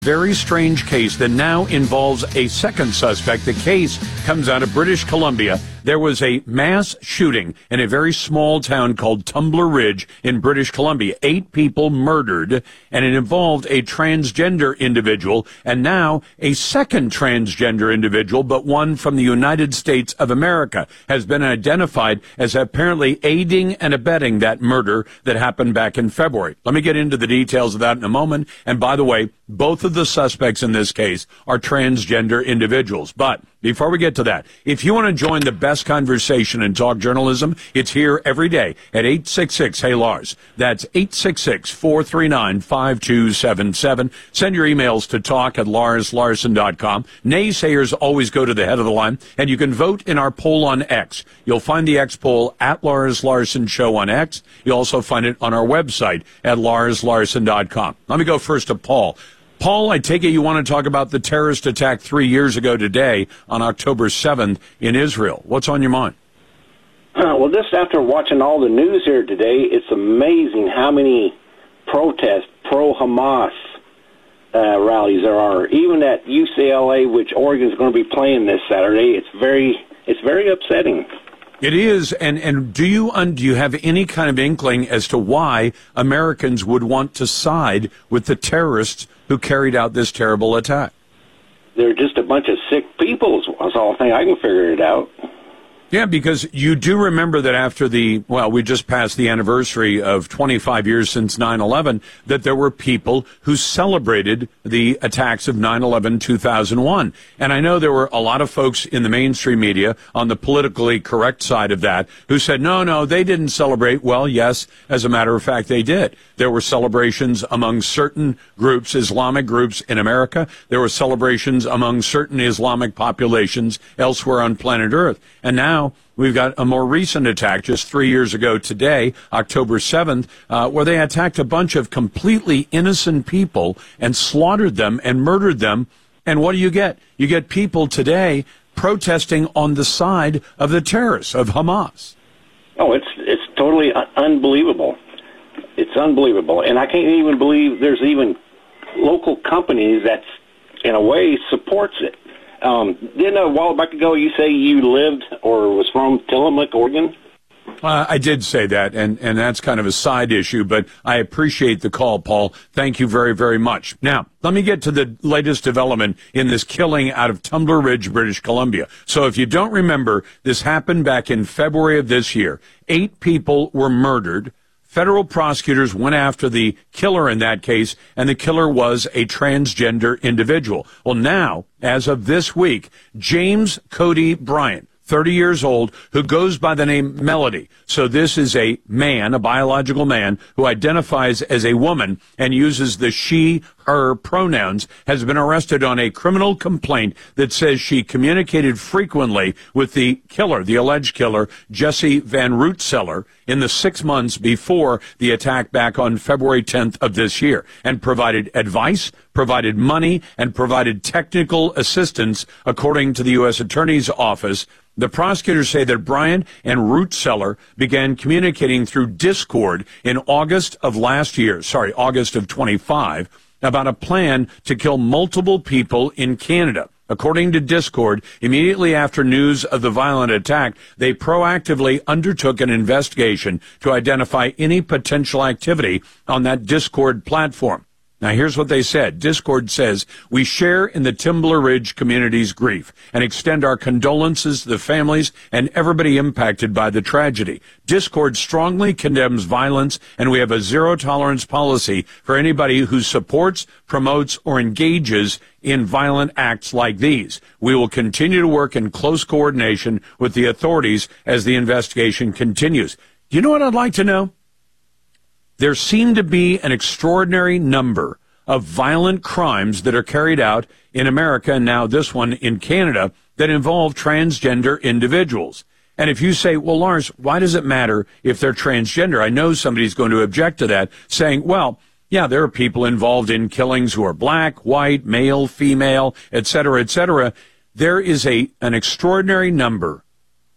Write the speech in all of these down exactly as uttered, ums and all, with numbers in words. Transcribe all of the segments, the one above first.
Very strange case that now involves a second suspect. The case comes out of British Columbia. There was a mass shooting in a very small town called Tumbler Ridge in British Columbia. Eight people murdered, and it involved a transgender individual, and now a second transgender individual, but one from the United States of America, has been identified as apparently aiding and abetting that murder that happened back in February. Let me get into the details of that in a moment. And by the way, both of the suspects in this case are transgender individuals. But before we get to that, if you want to join the best conversation in talk journalism, it's here every day at eight six six, hey Lars. That's eight six six, four three nine, five two seven seven. Send your emails to talk at lars larson dot com. Naysayers always go to the head of the line, and you can vote in our poll on X. You'll find the X poll at Lars Larson Show on X. You'll also find it on our website at lars larson dot com. Let me go first to Paul. Paul, I take it you want to talk about the terrorist attack three years ago today on October seventh in Israel. What's on your mind? Uh, well, just after watching all the news here today, it's amazing how many protests, pro-Hamas uh, rallies there are. Even at U C L A, which Oregon's going to be playing this Saturday, it's very, it's very upsetting. It is, and, and do you un, do you have any kind of inkling as to why Americans would want to side with the terrorists who carried out this terrible attack? They're just a bunch of sick people, is all I think. I can figure it out. Yeah, because you do remember that after the, well, we just passed the anniversary of twenty-five years since nine eleven, that there were people who celebrated the attacks of nine eleven two thousand one. And I know there were a lot of folks in the mainstream media on the politically correct side of that who said, no, no, they didn't celebrate. Well, yes, as a matter of fact, they did. There were celebrations among certain groups, Islamic groups in America. There were celebrations among certain Islamic populations elsewhere on planet Earth. And now we've got a more recent attack just three years ago today, October seventh, uh, where they attacked a bunch of completely innocent people and slaughtered them and murdered them. And what do you get? You get people today protesting on the side of the terrorists, of Hamas. Oh, it's it's totally un- unbelievable. It's unbelievable. And I can't even believe there's even local companies that, in a way, supports it. Um, didn't a while back ago you say you lived or was from Tillamook, Oregon? Uh, I did say that, and, and that's kind of a side issue, but I appreciate the call, Paul. Thank you very, very much. Now, let me get to the latest development in this killing out of Tumbler Ridge, British Columbia. So if you don't remember, this happened back in February of this year. Eight people were murdered. Federal prosecutors went after the killer in that case, and the killer was a transgender individual. Well, now, as of this week, James Cody Bryant, thirty years old, who goes by the name Melody. So this is a man, a biological man, who identifies as a woman and uses the she, her pronouns, has been arrested on a criminal complaint that says she communicated frequently with the killer, the alleged killer, Jesse Van Rootseller, in the six months before the attack back on February tenth of this year, and provided advice, provided money, and provided technical assistance, according to the U S Attorney's Office. The prosecutors say that Bryant and Rootseller began communicating through Discord in August of last year, sorry, August of twenty-five, about a plan to kill multiple people in Canada. According to Discord, immediately after news of the violent attack, they proactively undertook an investigation to identify any potential activity on that Discord platform. Now, here's what they said. Discord says, we share in the Tumbler Ridge community's grief and extend our condolences to the families and everybody impacted by the tragedy. Discord strongly condemns violence, and we have a zero-tolerance policy for anybody who supports, promotes, or engages in violent acts like these. We will continue to work in close coordination with the authorities as the investigation continues. Do you know what I'd like to know? There seem to be an extraordinary number of violent crimes that are carried out in America, and now this one in Canada, that involve transgender individuals. And if you say, well, Lars, why does it matter if they're transgender? I know somebody's going to object to that, saying, well, yeah, there are people involved in killings who are black, white, male, female, et cetera, et cetera. There is a an extraordinary number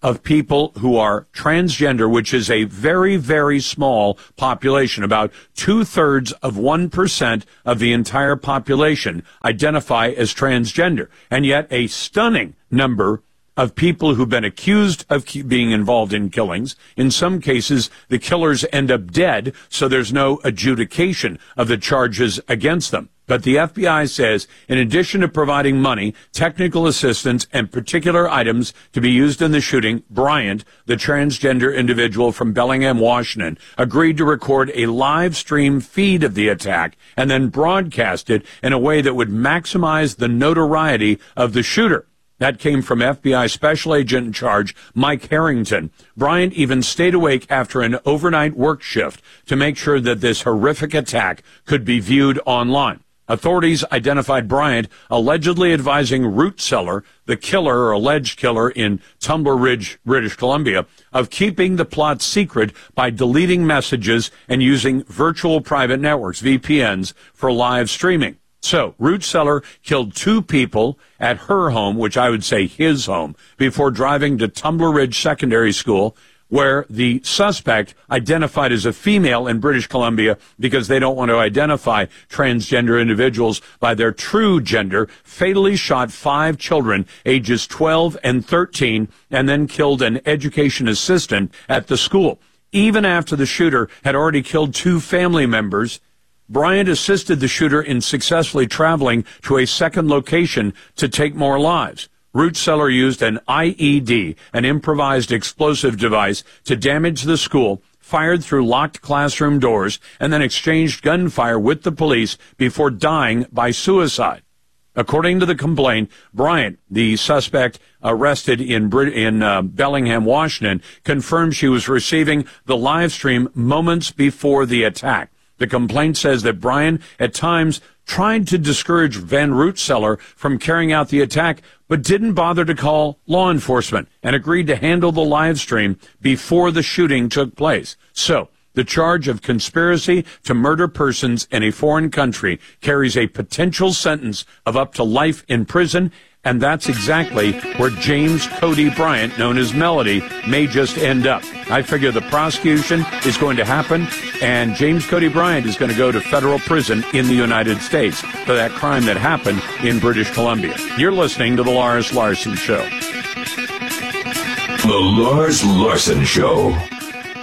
of people who are transgender, which is a very, very small population. About two-thirds of one percent of the entire population identify as transgender. And yet a stunning number of people who've been accused of being involved in killings. In some cases, the killers end up dead, so there's no adjudication of the charges against them. But the F B I says, in addition to providing money, technical assistance, and particular items to be used in the shooting, Bryant, the transgender individual from Bellingham, Washington, agreed to record a live stream feed of the attack and then broadcast it in a way that would maximize the notoriety of the shooter. That came from F B I Special Agent in Charge Mike Harrington. Bryant even stayed awake after an overnight work shift to make sure that this horrific attack could be viewed online. Authorities identified Bryant allegedly advising Root Cellar, the killer or alleged killer in Tumbler Ridge, British Columbia, of keeping the plot secret by deleting messages and using virtual private networks, V P Ns, for live streaming. So, Root Cellar killed two people at her home, which I would say his home, before driving to Tumbler Ridge Secondary School, where the suspect, identified as a female in British Columbia because they don't want to identify transgender individuals by their true gender, fatally shot five children ages twelve and thirteen and then killed an education assistant at the school. Even after the shooter had already killed two family members, Bryant assisted the shooter in successfully traveling to a second location to take more lives. Root Cellar used an I E D, an improvised explosive device, to damage the school, fired through locked classroom doors, and then exchanged gunfire with the police before dying by suicide. According to the complaint, Bryant, the suspect arrested in Brit- in uh, Bellingham, Washington, confirmed she was receiving the live stream moments before the attack. The complaint says that Bryant, at times, tried to discourage Van Root Cellar from carrying out the attack, but didn't bother to call law enforcement and agreed to handle the live stream before the shooting took place. So, the charge of conspiracy to murder persons in a foreign country carries a potential sentence of up to life in prison, and that's exactly where James Cody Bryant, known as Melody, may just end up. I figure the prosecution is going to happen, and James Cody Bryant is going to go to federal prison in the United States for that crime that happened in British Columbia. You're listening to The Lars Larson Show. The Lars Larson Show.